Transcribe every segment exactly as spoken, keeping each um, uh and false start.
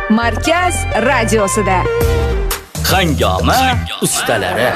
Markaz radiosida Hangoma ustalari.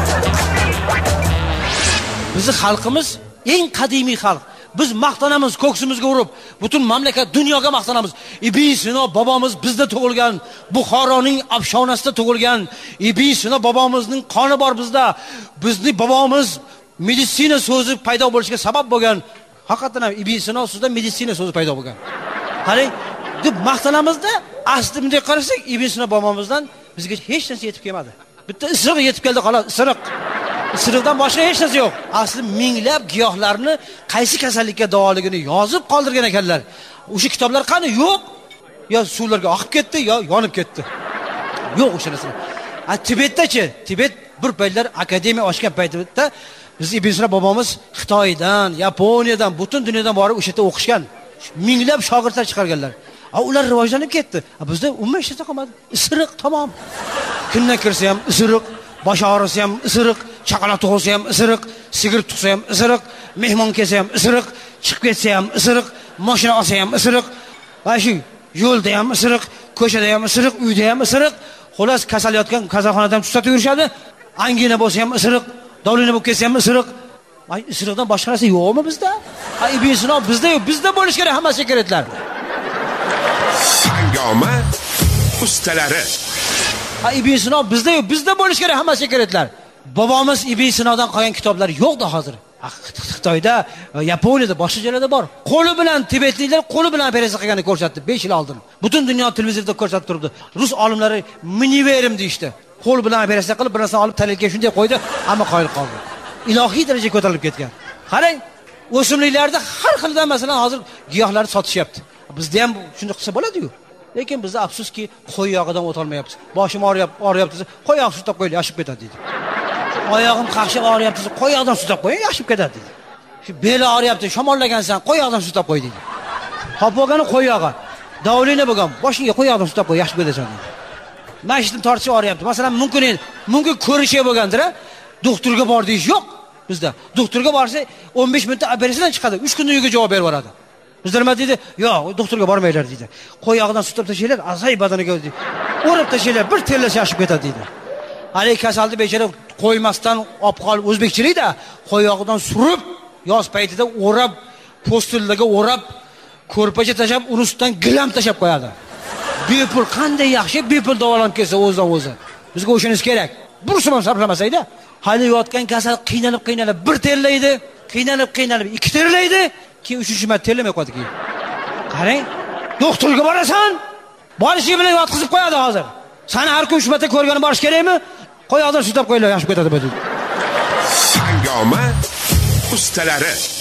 Bizning xalqimiz eng qadimiy xalq. Biz maqtanamiz, ko'ksimizga urib, butun mamlakat, dunyoga maqtanamiz. Ibn Sino bobomiz bizda tug'ilgan, Buxoroning afshonasida tug'ilgan. Ibn Sino bobomizning qoni bor bizda. Bizning bobomiz meditsina so'zi paydo bo'lishiga sabab bo'lgan. Haqiqatan ham Ibn Sino so'zida meditsina so'zi paydo bo'lgan. Qarang, deb maqtanamizda, asli bunday qarasak, Ibn Sino bobomizdan bizga hech narsa yetib kelmadi. Bitta isiriq yetib keldi, xolos, isiriq. Isiriqdan boshqa hech narsa yo'q. Asli minglab giyohlarni qaysi kasallikka davoligini yozib qoldirgan ekanlar. O'sha kitoblar qani? Yo'q. Yo suvlarga oqib ketdi, yo yonib ketdi. Yo'q o'sha narsa. A Tibetdachi? Tibet bir paytlar akademiya ochgan paytida biz Ibn Sino bobomiz Xitoydan, Yaponiyadan, butun dunyodan borib o'sha yerda o'qishgan. Minglab shogirdlar chiqarganlar. A ular rivojlanib ketdi. A bizda umuman hech narsa qolmadi. Isiriq tamom. Kundan kirsa ham isiriq, bosh og'risi ham isiriq, chaqaloq tug'ilsa ham isiriq, sigir tug'sa ham isiriq, mehmon kelsa ham isiriq, chiqib ketsa ham isiriq, mashina olsa ham isiriq, va shu yo'lda ham isiriq, ko'chada ham isiriq, uyda ham isiriq, xolos kasal yotgan kasalxonadan tutatib yurishadi. Angina bo'lsa ham isiriq, davlina bo'lib ketsa ham isiriq. Ay, isiriqdan boshqa narsa yo'qmi bizda? Ha, Ibn Sino bizda yo'q, bizda bo'lish kerak hamma sekretlar. Hangoma ustalari. Ha, Ibn Sino bizda yo'q, bizda bo'lish kerak hamma sekretlar. Bobomiz Ibn Sinodan qolgan kitoblar yo'qdi hozir. Xitoyda, Yaponiyada, boshqa joylarda bor. Qo'li bilan tibetliklar qo'li bilan operatsiya qilganini ko'rsatdi besh yil oldin. Butun dunyo televizorida ko'rsatib turibdi. Rus olimlari miniverim deyshti. Qo'l bilan operatsiya qilib, bir narsani olib talakka shunday qo'ydi, hamma qoyil qoldi. Ilohiy darajaga ko'tarilib ketgan. Qarang, o'simliklarda har xildan masalan hozir giyohlarni sotishyapti. Bizda ham shunday qilsa bo'ladi-ku. Lekin bizda afsuski qo'y yog'idan o'ta olmayapmiz. Boshim og'riyapti, og'riyapti, qo'y yog'i sutib qo'ying, yashib ketadi deydi. Oyog'im qaqshab og'riyapti, qo'y yog'idan sutib qo'ying, yashib ketadi deydi. Shu beli og'riyapti, shamollagansan, qo'y yog'idan sutib qo'y deydi. Hop bo'lgani qo'y yog'i. Davlina bo'lgan, boshingga qo'y yog'idan sutib qo'y, yashib ketasan deydi. Mashitni tortishi og'riyapti. Masalan, mumkin edi, mumkin ko'rishi bo'lgandir, doktorga bor deyish yo'q bizda. Doktorga borsa o'n besh minutda operatsiyadan chiqadi, uch kunda uyga javob berib boradi. Bizlar nima deydi? Yo'q, doktorga bormaylar deydi. Qo'y yog'idan sutib tashlaylar, azay badaniga o'rib tashlaylar, bir terlash yashib ketadi deydi. Hali kasalni bechara qo'ymasdan olib qolib o'zbekchilikda qo'y yog'idan surib, yoz paytida o'rab, postillarga o'rab, ko'rpacha tashab, uni ustidan gilam tashab qo'yadi. Bepul qanday yaxshi bepul davolanib kelsa o'zidan o'zi. Bizga o'shiniz kerak. Bursa ham sarflamasaydi, hali yotgan kasal qiynalib qiynalib bir terlaydi, qiynalib qiynalib ikki terlaydi, keyin uchinchi marta terlamay qo'yadi keyin. Qarang, doktorga borasan, borishi bilan yotqizib qo'yadi hozir. Sani har kun uch marta ko'rgani borish kerakmi? Qo'y yog'idan sutib qo'yinglar, yaxshi ketadi bu deydi. Hangoma ustalari.